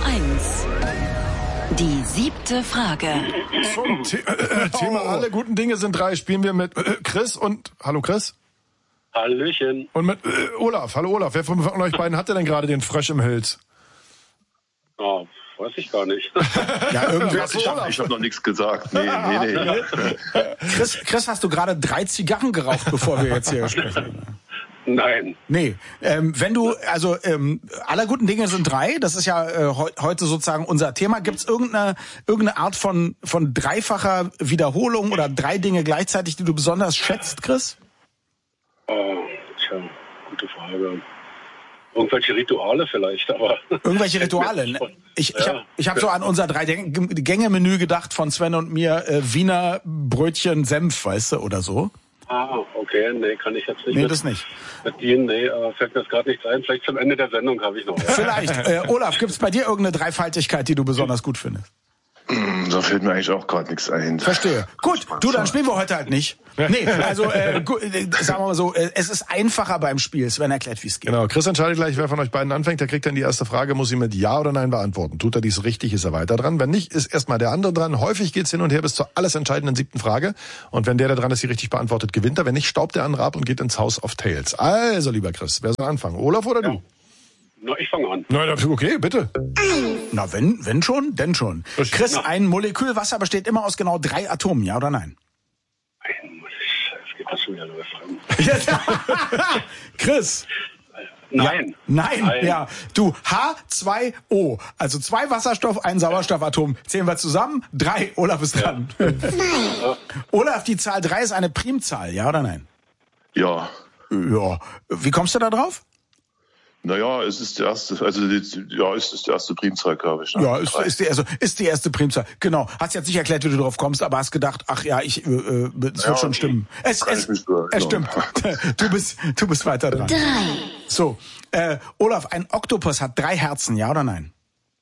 Nummer 1. Die 7. Frage. Zum Thema alle guten Dinge sind 3 spielen wir mit Chris und... Hallo Chris? Hallöchen. Und mit Olaf. Hallo Olaf. Wer von euch beiden hatte denn gerade den Frösch im Hals? Oh, weiß ich gar nicht. Ja, irgendwas. Ich Ich habe noch nichts gesagt. Nee. Chris, hast du gerade 3 Zigarren geraucht, bevor wir jetzt hier sprechen? Nein. Nee, wenn du, aller guten Dinge sind 3, das ist ja heute sozusagen unser Thema. Gibt's irgendeine Art von dreifacher Wiederholung oder 3 Dinge gleichzeitig, die du besonders schätzt, Chris? Oh, tja, gute Frage. Irgendwelche Rituale vielleicht, aber... Irgendwelche Rituale? Ich hab so an unser 3-Gänge-Menü gedacht von Sven und mir, Wiener Brötchen Senf, weißt du, oder so. Ah, okay, nee, kann ich jetzt nicht. Nee, das nicht. Bedienen, fällt mir jetzt gerade nichts ein. Vielleicht zum Ende der Sendung habe ich noch. Vielleicht. Olaf, gibt's bei dir irgendeine Dreifaltigkeit, die du besonders gut findest? Da fällt mir eigentlich auch gerade nichts ein. Verstehe. Gut, du, dann spielen wir heute halt nicht. Nee, also sagen wir mal so, es ist einfacher beim Spiel. Sven erklärt, wie es geht. Genau, Chris entscheidet gleich, wer von euch beiden anfängt. Der kriegt dann die erste Frage, muss sie mit Ja oder Nein beantworten. Tut er dies richtig, ist er weiter dran. Wenn nicht, ist erstmal der andere dran. Häufig geht's hin und her bis zur alles entscheidenden 7. Frage. Und wenn der dran ist, die richtig beantwortet, gewinnt er. Wenn nicht, staubt der andere ab und geht ins House of Tales. Also, lieber Chris, wer soll anfangen? Olaf oder du? Na, ich fange an. Na, okay, bitte. Na, wenn schon, denn schon. Chris, ein Molekül Wasser besteht immer aus genau 3 Atomen, ja oder nein? Es geht das schon wieder los. Chris. Nein. Ja, nein, ja. Du, H2O. Also 2 Wasserstoff, 1 Sauerstoffatom. Zählen wir zusammen? 3. Olaf ist dran. Olaf, die Zahl 3 ist eine Primzahl, ja oder nein? Ja. Ja. Wie kommst du da drauf? Naja, es ist die erste, es ist die erste Primzahl, glaube ich. Ne? Ja, ist die erste Primzahl. Genau. Hast jetzt nicht erklärt, wie du drauf kommst, aber hast gedacht, ach ja, es wird schon stimmen. Es stimmt. Du bist weiter dran. 3. So, Olaf, ein Oktopus hat 3 Herzen, ja oder nein?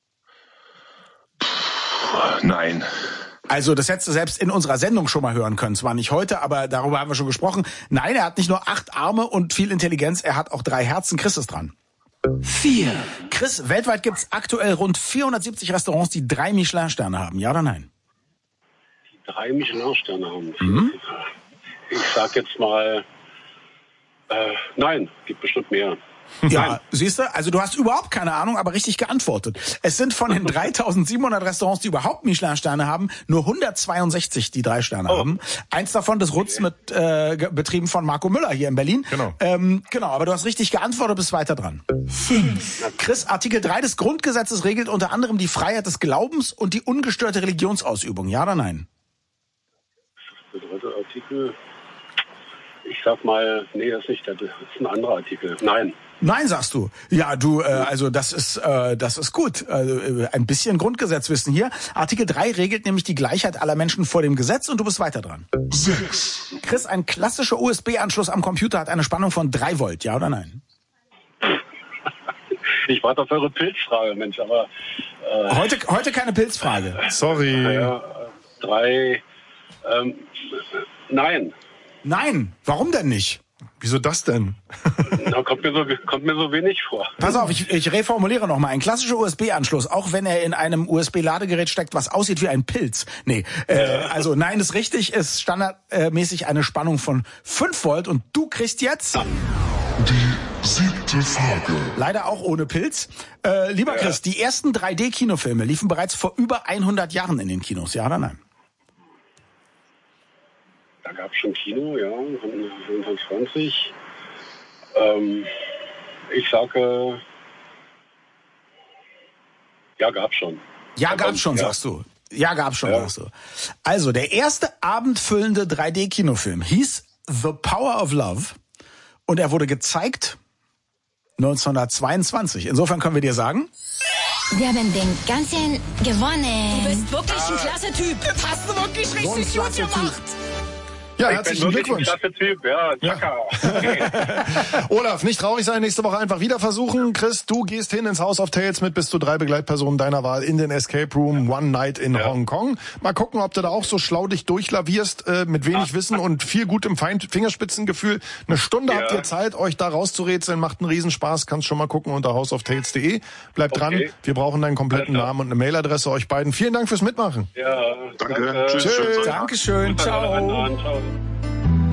Nein. Also das hättest du selbst in unserer Sendung schon mal hören können. Zwar nicht heute, aber darüber haben wir schon gesprochen. Nein, er hat nicht nur 8 Arme und viel Intelligenz, er hat auch 3 Herzen. Chris ist dran. 4. Chris, weltweit gibt's aktuell rund 470 Restaurants, die 3 Michelin-Sterne haben, ja oder nein? Die 3 Michelin-Sterne haben. Ich sag jetzt mal, nein, gibt bestimmt mehr. Ja, siehst du, also du hast überhaupt keine Ahnung, aber richtig geantwortet. Es sind von den 3700 Restaurants, die überhaupt Michelin-Sterne haben, nur 162, die 3 Sterne haben. Eins davon, das Rutz mit betrieben von Marco Müller hier in Berlin. Genau. Genau, aber du hast richtig geantwortet, bist weiter dran. 5. Chris, Artikel 3 des Grundgesetzes regelt unter anderem die Freiheit des Glaubens und die ungestörte Religionsausübung, ja oder nein? Der 3. Artikel, ich sag mal, nee, das ist nicht, das ist ein anderer Artikel. Nein. Nein, sagst du. Ja, du, also das ist gut. Ein bisschen Grundgesetzwissen hier. Artikel 3 regelt nämlich die Gleichheit aller Menschen vor dem Gesetz und du bist weiter dran. 6. Chris, ein klassischer USB-Anschluss am Computer hat eine Spannung von 3 Volt, ja oder nein? Ich warte auf eure Pilzfrage, Mensch, aber... Heute keine Pilzfrage. Sorry. 3... nein. Nein, warum denn nicht? Wieso das denn? Na, kommt mir so wenig vor. Pass auf, ich reformuliere nochmal. Ein klassischer USB-Anschluss, auch wenn er in einem USB-Ladegerät steckt, was aussieht wie ein Pilz. Nee, also nein, ist richtig, ist standardmäßig eine Spannung von 5 Volt und du kriegst jetzt... Die 7. Frage. Leider auch ohne Pilz. Lieber Chris, die ersten 3D-Kinofilme liefen bereits vor über 100 Jahren in den Kinos, ja oder nein? Da gab es schon Kino, ja, 1920. Ich sage, ja, gab's schon. Ja, gab's schon, sagst du. Ja, gab's schon, sagst du. Also, der erste abendfüllende 3D-Kinofilm hieß The Power of Love und er wurde gezeigt 1922. Insofern können wir dir sagen... Wir haben den ganzen gewonnen. Du bist wirklich ein klasse Typ. Das hast du wirklich richtig gut gemacht. Ja, Ich herzlichen bin wirklich Glückwunsch. ein klasse Typ, ja. Chaka. Olaf, nicht traurig sein, nächste Woche einfach wieder versuchen. Chris, du gehst hin ins House of Tales mit bis zu 3 Begleitpersonen deiner Wahl in den Escape Room One Night in Hongkong. Mal gucken, ob du da auch so schlau dich durchlavierst, mit wenig Wissen und viel gutem Fingerspitzengefühl. Eine Stunde habt ihr Zeit, euch da rauszurätseln. Macht einen Riesenspaß. Kannst schon mal gucken unter houseoftales.de. Bleibt dran. Wir brauchen deinen kompletten Namen und eine Mailadresse. Euch beiden. Vielen Dank fürs Mitmachen. Ja, Danke. Tschüss. Tschüss. Dankeschön. Ciao. Ciao.